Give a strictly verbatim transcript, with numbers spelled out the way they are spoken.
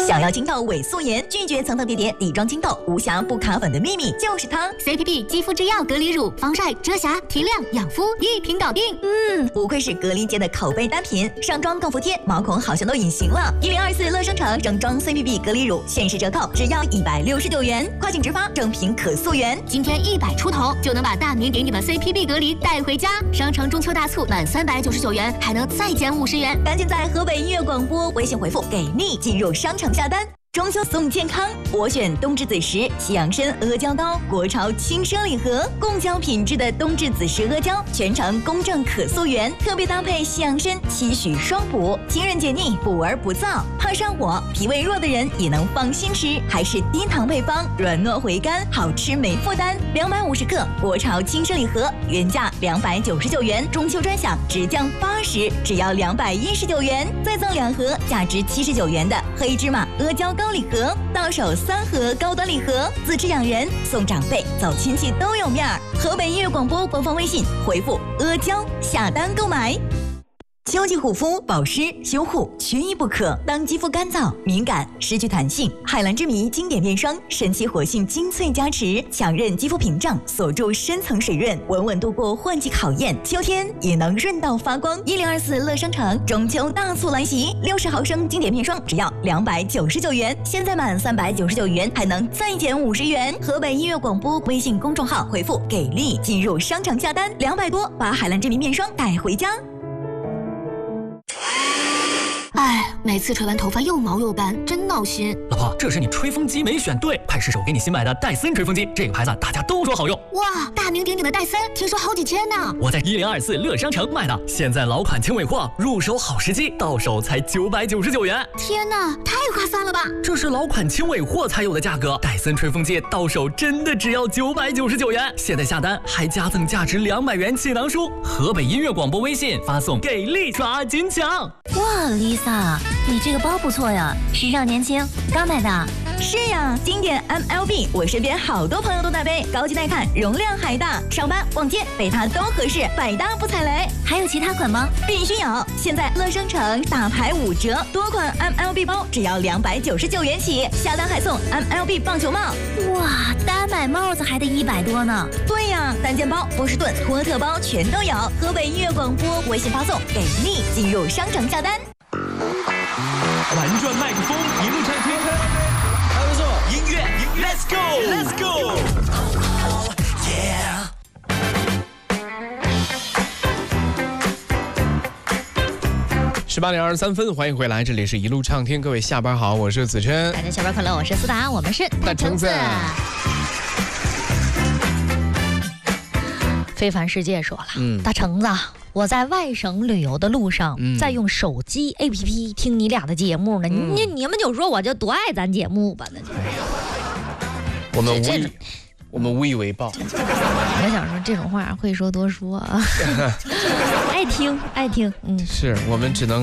想要清透伪素颜，拒绝层层叠叠底妆清透，无瑕不卡粉的秘密就是它 C P P 肌肤之钥隔离乳，防晒、遮瑕、提亮、养肤，一瓶搞定。 嗯，不愧是隔离界的口碑单品，上妆更服帖，毛孔好像都隐形了。一零二四乐商城整装 C P P 隔离乳限时折扣，只要一百六十九元，跨境直发，正品可溯源。 今天一百出头就能把大明给你的 C P P 隔离带回家。商城中秋大促满三百九十九元还能再减五十元， 赶紧在河北音乐广播微信回复给力进入商场下单。中秋送健康，我选冬至子时西洋参阿胶糕，国潮轻奢礼盒，贡胶品质的冬至子时阿胶，全程公正可溯源，特别搭配西洋参，期许双补，清润解腻，补而不燥，怕上火、脾胃弱的人也能放心吃，还是低糖配方，软糯回甘，好吃没负担。两百五十克国潮轻奢礼盒，原价两百九十九元，中秋专享直降八十，只要两百一十九元，再赠两盒价值七十九元的黑芝麻阿胶糕礼盒，到手三盒高端礼盒，自吃养人，送长辈，走亲戚都有面儿。河北音乐广播官方微信回复阿胶下单购买。秋季护肤、保湿、修护缺一不可。当肌肤干燥、敏感、失去弹性，海蓝之谜经典面霜神奇活性精粹加持，强韧肌肤屏障，锁住深层水润，稳稳度过换季考验，秋天也能润到发光。一零二四乐商城中秋大促来袭，六十毫升经典面霜只要两百九十九元，现在满三百九十九元还能再减五十元。河北音乐广播微信公众号回复给力进入商场下单，两百多把海蓝之谜面霜带回家。 哎，每次吹完头发又毛又干，真闹心。 老婆，这是你吹风机没选对，快试手给你新买的戴森吹风机，这个牌子大家都说好用。 哇，大名鼎鼎的戴森，听说好几千呢。 我在一零二四乐商城买的，现在老款轻尾货，入手好时机，到手才九百九十九元。 天哪，太划算了吧！ 这是老款轻尾货才有的价格，戴森吹风机到手真的只要九百九十九元。现在下单还加赠价值两百元气囊书。河北音乐广播微信发送给力抓金抢。 哇 ，Lisa， 你这个包不错呀，时尚年轻，刚买的。 是呀，经典 M L B， 我身边好多朋友都在背，高级耐看，容量还大，上班逛街背它都合适，百搭不踩雷。 还有其他款吗？ 必须有！现在乐商城大牌五折，多款 M L B 包只要两百九十九元起，下单还送 M L B 棒球帽。 哇，单买帽子还得一百多呢。 对呀，单肩包、波士顿、托特包全都有。河北音乐广播微信发送给力进入商场下单。 玩转麦克风，一路畅听。还不错，音乐 ，Let's go，Let's go。Yeah。 十八点二十三分，欢迎回来，这里是一路畅听，各位下班好，我是子琛。 大家下班快乐，我是思达，我们是大橙子。 非凡世界说了， 嗯， 大橙子，我在外省旅游的路上， 嗯、 在用手机 A P P 听你俩的节目呢。嗯、你你们就说我就多爱咱节目吧，那就。 我们无以我们无以为报。 我想说这种话会说多说啊，爱听爱听，嗯， 是我们只能。